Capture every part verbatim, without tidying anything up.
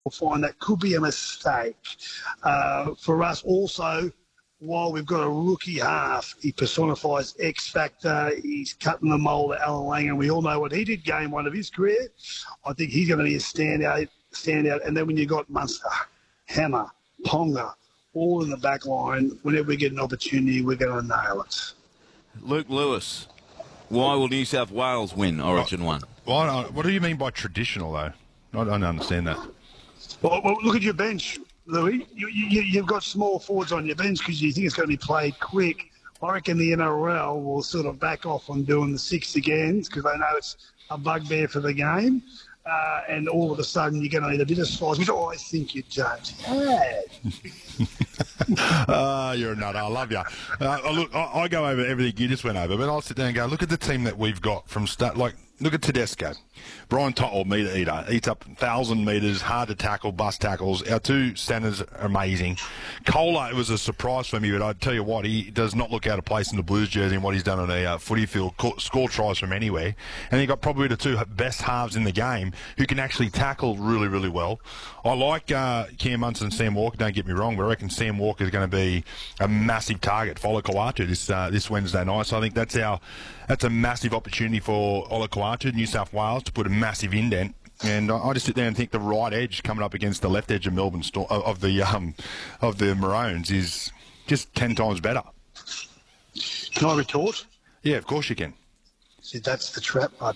find that could be a mistake. Uh, for us also, while we've got a rookie half, he personifies X Factor. He's cutting the mould of Alan Lang, and we all know what he did game one of his career. I think he's going to be a standout. standout. And then when you got Munster, Hammer, Ponga, all in the back line, whenever we get an opportunity, we're going to nail it. Luke Lewis, why will New South Wales win Origin one? Well, what do you mean by traditional, though? I don't understand that. Well, well look at your bench, Louis. You, you, you've got small forwards on your bench because you think it's going to be played quick. I reckon the N R L will sort of back off on doing the six agains because they know it's a bugbear for the game. Uh, and all of a sudden you're going to need a bit of size, which I think you don't have. uh, you're a nut. I love you. Uh, look, I, I go over everything you just went over, but I'll sit down and go, look at the team that we've got from start. Like, look at Tedesco. Brian Tottle, metre eater, eats up one thousand metres, hard to tackle, bust tackles. Our two centres are amazing. Kohler, it was a surprise for me, but I tell you what, he does not look out of place in the Blues jersey and what he's done on the uh, footy field, score tries from anywhere. And he got probably the two best halves in the game who can actually tackle really, really well. I like uh, Cam Munson and Sam Walker, don't get me wrong, but I reckon Sam Walker is going to be a massive target for Olakau'atu this uh, this Wednesday night. So I think that's our that's a massive opportunity for Olakau'atu, New South Wales, to put a massive indent. And I just sit there and think the right edge coming up against the left edge of Melbourne Storm, of the um, of the Maroons is just ten times better. Can I retort? Yeah, of course you can. See, that's the trap, bud.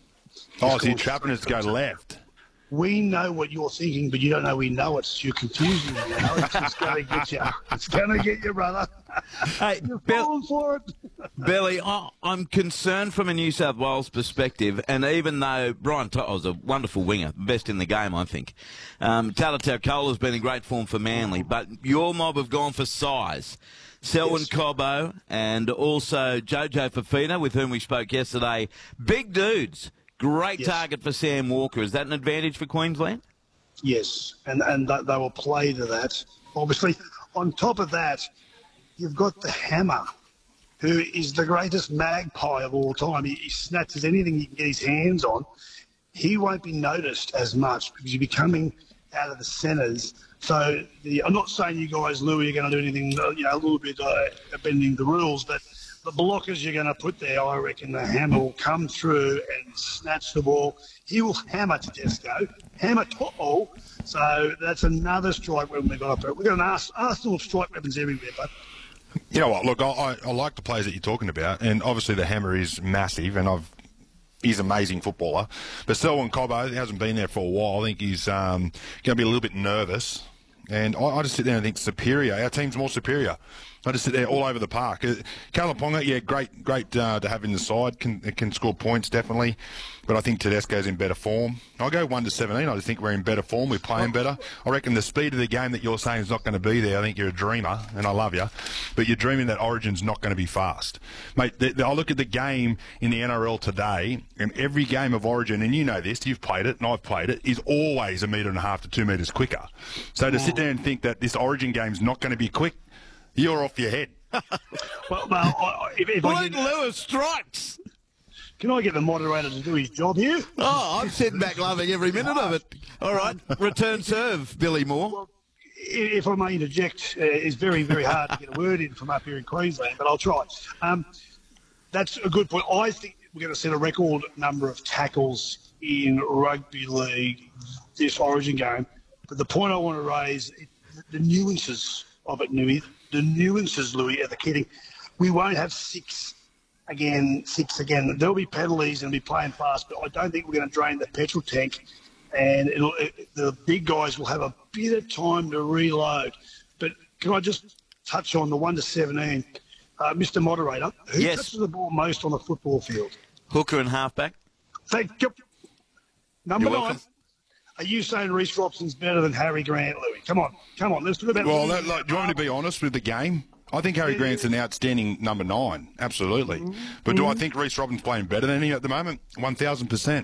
Oh, so you're trapping us to go left. We know what you're thinking, but you don't know we know it. So you're confusing me now. It's just going to get you. It's going to get you, brother. Hey, you're Bill, falling for it. Billy, I, I'm concerned from a New South Wales perspective, and even though Brian Tottle's a wonderful winger, best in the game, I think, um, Talatau Cola's been in great form for Manly, but your mob have gone for size. Selwyn yes. Cobbo and also Jojo Fafita, with whom we spoke yesterday. Big dudes. Great yes. target for Sam Walker. Is that an advantage for Queensland? Yes, and, and they will play to that. Obviously, on top of that, you've got the Hammer, who is the greatest magpie of all time. He, he snatches anything he can get his hands on. He won't be noticed as much because you'll be coming out of the centres. So the, I'm not saying you guys, Louis, are going to do anything, you know, a little bit uh, bending the rules, but the blockers you're going to put there, I reckon the Hammer will come through and snatch the ball. He will hammer Tedesco, hammer To'o. So that's another strike weapon we've got up there. We've got an ars- arsenal of strike weapons everywhere, but. You know what? Look, I, I like the players that you're talking about, and obviously the Hammer is massive, and I've he's an amazing footballer. But Selwyn Cobbo hasn't been there for a while. I think he's um, going to be a little bit nervous. And I, I just sit there and think superior. Our team's more superior. I just sit there all over the park. Uh, Kalaponga, yeah, great great uh, to have in the side. Can can score points, definitely. But I think Tedesco's in better form. I'll go one to seventeen. I just think we're in better form. We're playing better. I reckon the speed of the game that you're saying is not going to be there. I think you're a dreamer, and I love you. But you're dreaming that Origin's not going to be fast. Mate, the, the, I look at the game in the N R L today, and every game of Origin, and you know this, you've played it, and I've played it, is always a metre and a half to two metres quicker. So to sit there and think that this Origin game's not going to be quick, you're off your head. well, well I, if, if I Luke Lewis strikes. Can I get the moderator to do his job here? Oh, I'm sitting back loving every minute of it. All right, return serve, Billy Moore. Well, if I may interject, uh, it's very, very hard to get a word in from up here in Queensland, but I'll try. Um, that's a good point. I think we're going to set a record number of tackles in rugby league this Origin game. But the point I want to raise, it, the nuances of it, Louis, the nuances, Louis, are the key thing. We won't have six again, six again. There'll be penalties and be playing fast, but I don't think we're going to drain the petrol tank. And it'll, it, the big guys will have a bit of time to reload. But can I just touch on the one to seventeen, uh, Mister Moderator? Who yes. touches the ball most on the football field? Hooker and halfback. Thank you. Number You're nine. welcome. Are you saying Reece Robson's better than Harry Grant, Louis? Come on, come on. Let's talk about. Well, that, like, do you want me to be honest with the game? I think Harry yeah. Grant's an outstanding number nine, absolutely. Mm-hmm. But do I think Reece Robson's playing better than him at the moment? One thousand percent.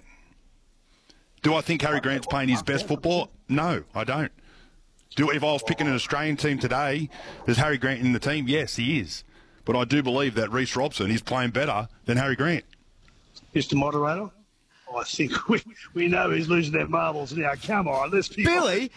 Do I think Harry Grant's playing his best football? No, I don't. Do if I was picking an Australian team today, is Harry Grant in the team? Yes, he is. But I do believe that Reece Robson is playing better than Harry Grant. Mister Moderator? I think we, we know who's losing their marbles now. Come on, let's be Billy,